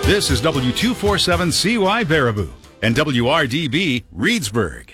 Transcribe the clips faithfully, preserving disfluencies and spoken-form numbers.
This is W two forty-seven C Y Baraboo and W R D B Reedsburg.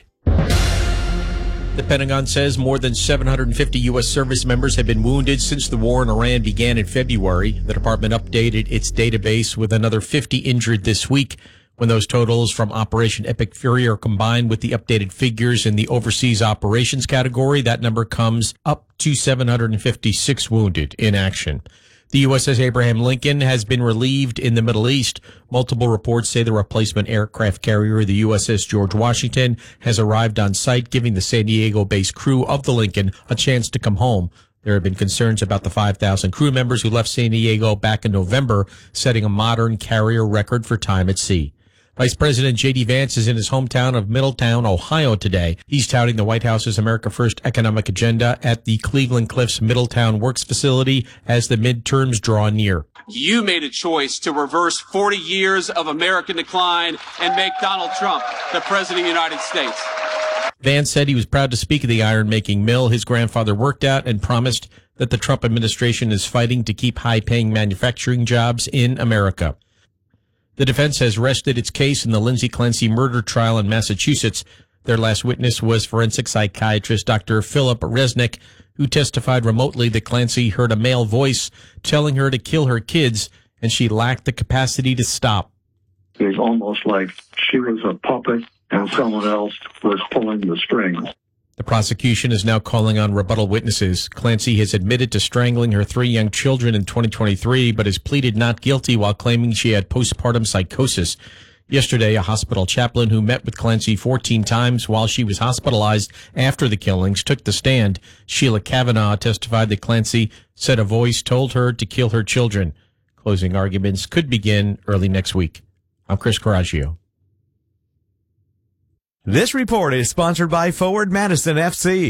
The Pentagon says more than seven hundred fifty U S service members have been wounded since the war in Iran began in February. The department updated its database with another fifty injured this week. When those totals from Operation Epic Fury are combined with the updated figures in the overseas operations category, that number comes up to seven hundred fifty-six wounded in action. The U S S Abraham Lincoln has been relieved in the Middle East. Multiple reports say the replacement aircraft carrier, the U S S George Washington, has arrived on site, giving the San Diego-based crew of the Lincoln a chance to come home. There have been concerns about the five thousand crew members who left San Diego back in November, setting a modern carrier record for time at sea. Vice President J D. Vance is in his hometown of Middletown, Ohio today. He's touting the White House's America First economic agenda at the Cleveland Cliffs Middletown Works facility as the midterms draw near. You made a choice to reverse forty years of American decline and make Donald Trump the President of the United States. Vance said he was proud to speak of the iron-making mill his grandfather worked at and promised that the Trump administration is fighting to keep high-paying manufacturing jobs in America. The defense has rested its case in the Lindsay Clancy murder trial in Massachusetts. Their last witness was forensic psychiatrist Doctor Philip Resnick, who testified remotely that Clancy heard a male voice telling her to kill her kids, and she lacked the capacity to stop. It was almost like she was a puppet and someone else was pulling the strings. The prosecution is now calling on rebuttal witnesses. Clancy has admitted to strangling her three young children in twenty twenty-three, but has pleaded not guilty while claiming she had postpartum psychosis. Yesterday, a hospital chaplain who met with Clancy fourteen times while she was hospitalized after the killings took the stand. Sheila Kavanaugh testified that Clancy said a voice told her to kill her children. Closing arguments could begin early next week. I'm Chris Coraggio. This report is sponsored by Forward Madison F C.